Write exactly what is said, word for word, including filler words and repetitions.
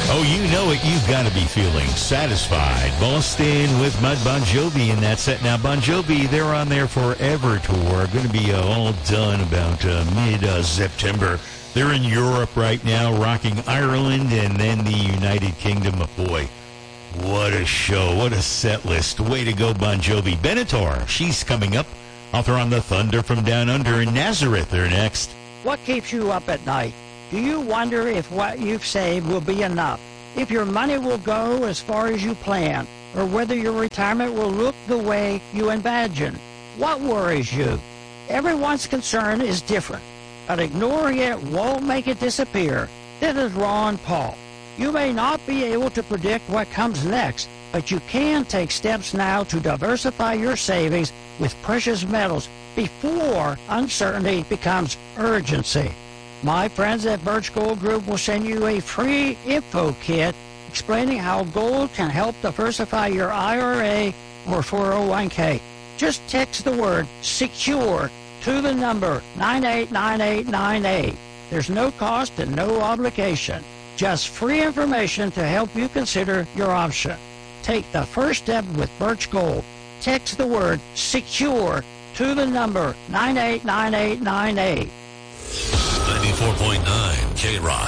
Oh, you know it. You've got to be feeling satisfied. Boston with Mud Bon Jovi in that set. Now, Bon Jovi, they're on their Forever tour. Going to be uh, all done about uh, mid-September. They're in Europe right now, rocking Ireland and then the United Kingdom. Boy, what a show. What a set list. Way to go, Bon Jovi. Benatar, she's coming up. Author on the Thunder from Down Under, and Nazareth are next. What keeps you up at night? Do you wonder if what you've saved will be enough? If your money will go as far as you plan? Or whether your retirement will look the way you imagine? What worries you? Everyone's concern is different, but ignoring it won't make it disappear. This is Ron Paul. You may not be able to predict what comes next, but you can take steps now to diversify your savings with precious metals before uncertainty becomes urgency. My friends at Birch Gold Group will send you a free info kit explaining how gold can help diversify your I R A or four oh one k. Just text the word SECURE to the number nine eight nine eight nine eight. There's no cost and no obligation. Just free information to help you consider your option. Take the first step with Birch Gold. Text the word SECURE to the number nine eight nine eight nine eight. ninety-four point nine K-Rock.